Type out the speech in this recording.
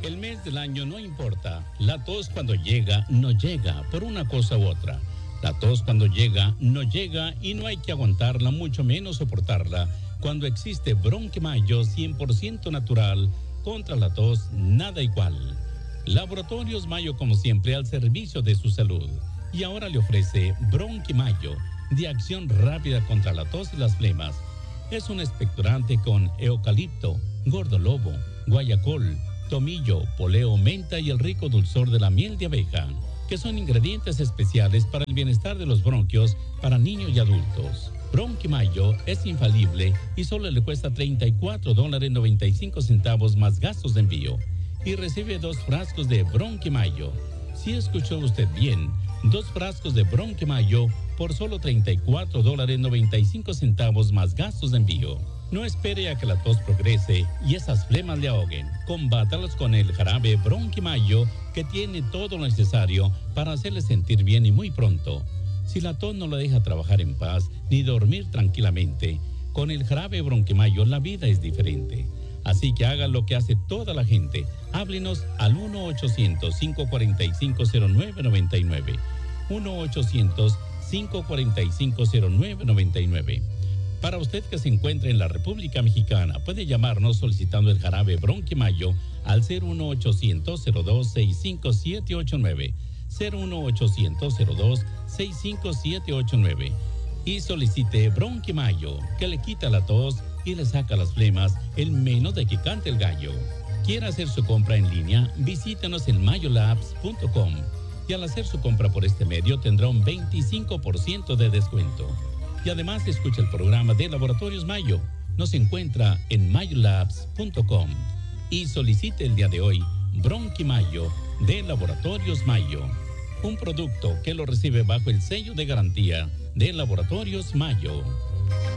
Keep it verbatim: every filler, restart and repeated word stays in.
El mes del año no importa. La tos cuando llega, no llega, por una cosa u otra. La tos cuando llega, no llega y no hay que aguantarla, mucho menos soportarla. Cuando existe Bronquimayo cien por ciento natural, contra la tos, nada igual. Laboratorios Mayo, como siempre, al servicio de su salud. Y ahora le ofrece Bronquimayo, de acción rápida contra la tos y las flemas. Es un expectorante con eucalipto, gordolobo, guayacol, tomillo, poleo, menta y el rico dulzor de la miel de abeja, que son ingredientes especiales para el bienestar de los bronquios para niños y adultos. Bronquimayo es infalible y solo le cuesta treinta y cuatro dólares noventa y cinco centavos más gastos de envío. Y recibe dos frascos de Bronquimayo. Si escuchó usted bien, dos frascos de Bronquimayo por solo treinta y cuatro dólares noventa y cinco centavos más gastos de envío. No espere a que la tos progrese y esas flemas le ahoguen. Combátalos con el jarabe Bronquimayo, que tiene todo lo necesario para hacerle sentir bien y muy pronto. Si la tos no la deja trabajar en paz ni dormir tranquilamente, con el jarabe Bronquimayo la vida es diferente. Así que haga lo que hace toda la gente. Háblenos al uno ochocientos, cinco cuatro cinco, cero nueve nueve nueve. uno ochocientos, cinco cuatro cinco, cero nueve nueve nueve. Para usted que se encuentra en la República Mexicana, puede llamarnos solicitando el jarabe Bronquimayo al cero uno ochocientos, cero dos seis cinco siete ocho nueve, cero uno ochocientos, cero dos seis cinco siete ocho nueve y solicite Bronquimayo, que le quita la tos y le saca las flemas en menos de que cante el gallo. ¿Quiere hacer su compra en línea? Visítenos en mayolabs punto com y al hacer su compra por este medio tendrá un veinticinco por ciento de descuento. Y además escucha el programa de Laboratorios Mayo. Nos encuentra en mayolabs punto com y solicite el día de hoy Bronquimayo de Laboratorios Mayo, un producto que lo recibe bajo el sello de garantía de Laboratorios Mayo.